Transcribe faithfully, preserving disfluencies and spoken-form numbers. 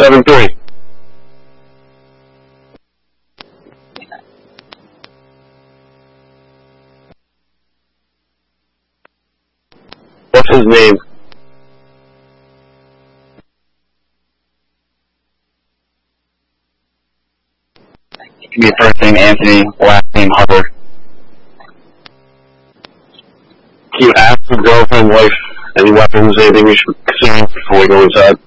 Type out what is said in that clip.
seven three. What's his name? Give me first name Anthony, last name Hubbard. Can you ask his girlfriend, wife, any weapons, anything we should consider before we go inside?